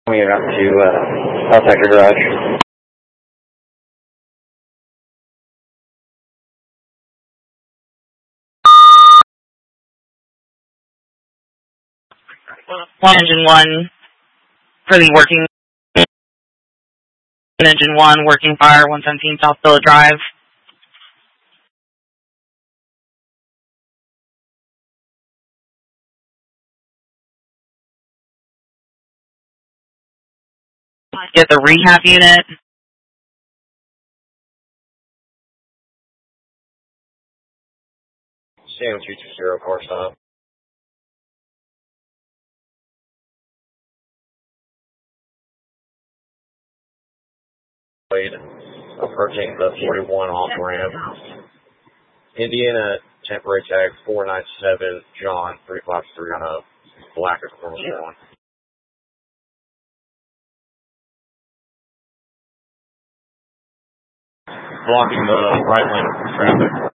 We are up to South Garage. Engine 1 for the working Engine 1 working fire 117 South Villa Drive. Get the rehab unit. Sam 220 car stop. Approaching the 41 off ramp. Indiana temporary tag 497 John 353 on a black equivalent one. Blocking the right lane of traffic.